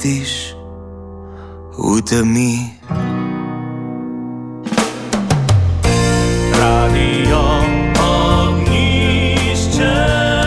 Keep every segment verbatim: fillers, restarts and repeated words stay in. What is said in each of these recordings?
vidiš v temi. Radio Ognjišče.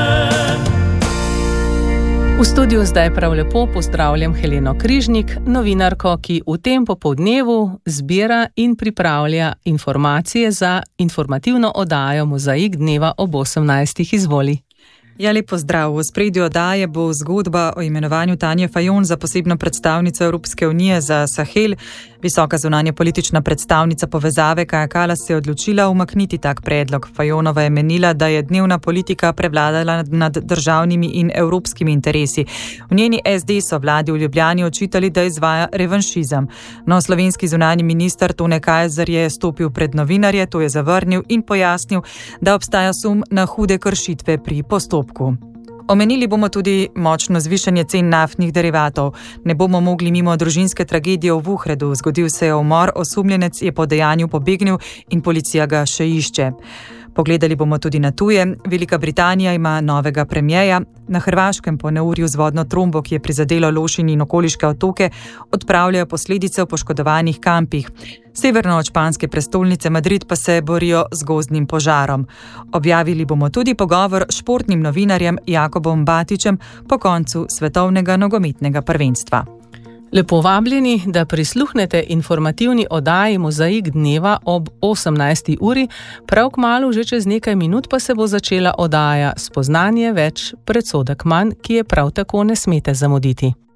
V studiu zdaj prav lepo pozdravljam Heleno Križnik, novinarko, ki v tem popoldnevu zbira in pripravlja informacije za informativno oddajo Mozaik dneva ob osemnajstih. Izvoli. Ja, lep pozdrav. V ospredju oddaje bo zgodba o imenovanju Tanje Fajon za posebno predstavnico Evropske unije za Sahel. Visoka zunanja politična predstavnica povezave Kaja Kallas se je odločila umakniti tak predlog. Fajonova je menila, da je dnevna politika prevladala nad državnimi in evropskimi interesi. V njeni es de so vladi v Ljubljani očitali, da izvaja revanšizem. No, slovenski zunanji minister Tone Kajzer je stopil pred novinarje, to je zavrnil in pojasnil, da obstaja sum na hude kršitve pri postopku. Omenili bomo tudi močno zvišanje cen naftnih derivatov. Ne bomo mogli mimo družinske tragedije v Vuhredu. Zgodil se je umor, osumljenec je po dejanju pobegnil in policija ga še išče. Pogledali bomo tudi na tuje. Velika Britanija ima novega premierja. Na Hrvaškem po neurju z vodno trombo, ki je prizadelo Lošinj in okoliške otoke, odpravljajo posledice v poškodovanih kampih. Severno od španske prestolnice Madrid pa se borijo z gozdnim požarom. Objavili bomo tudi pogovor s športnim novinarjem Jakobom Batičem po koncu svetovnega nogometnega prvenstva. Lepo vabljeni, da prisluhnete informativni oddaji Mozaik dneva ob osemnajsti uri. Prav kmalu, že čez nekaj minut, pa se bo začela oddaja Spoznanje več, predsodek manj, ki je prav tako ne smete zamuditi.